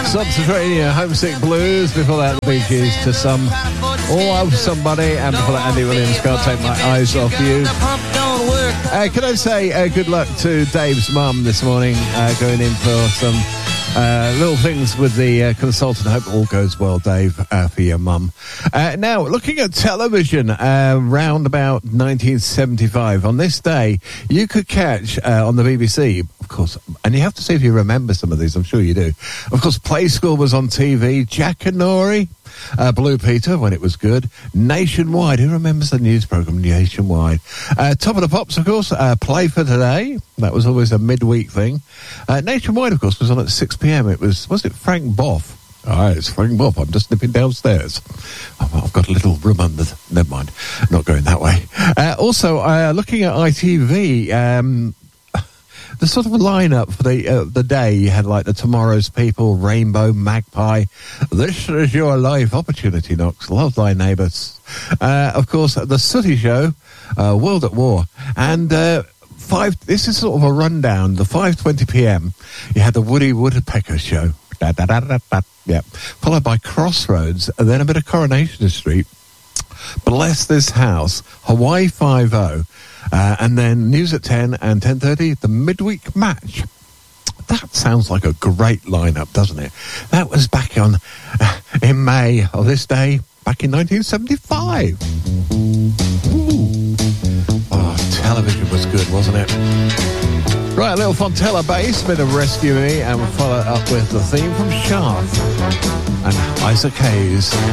Subterranean, Homesick Blues. Before that, the Bee Gees, To Some, All Of Somebody. And before that, Andy Williams, Can't Take My Eyes Off You. Can I say good luck to Dave's mum this morning, going in for some little things with the consultant. I hope it all goes well, Dave, for your mum. Now, looking at television, round about 1975, on this day, you could catch on the BBC, of course, and you have to see if you remember some of these, I'm sure you do. Of course, Play School was on TV, Jack and Nori, Blue Peter, when it was good, Nationwide, who remembers the news programme Nationwide? Top of the Pops, of course, Play for Today, that was always a midweek thing. Nationwide, of course, was on at 6 p.m. It was it Frank Boff? All right, it's Frank Boff. I'm just nipping downstairs. I've got a little room under. Never mind, not going that way. Also, looking at ITV, the sort of a lineup for the day, you had like the Tomorrow's People, Rainbow, Magpie, This Is Your Life, Opportunity Knocks, Love Thy Neighbours, of course, The Sooty Show, World at War, and this is sort of a rundown. The 5:20 p.m. you had the Woody Woodpecker Show, yeah, followed by Crossroads, and then a bit of Coronation Street, Bless This House, Hawaii 5-0. And then news at 10 and 10:30, the midweek match. That sounds like a great lineup, doesn't it? That was back in May of this day, back in 1975. Ooh. Oh, television was good, wasn't it? Right, a little Fontella bass, bit of Rescue Me, and we'll follow up with the theme from Shaft and Isaac Hayes.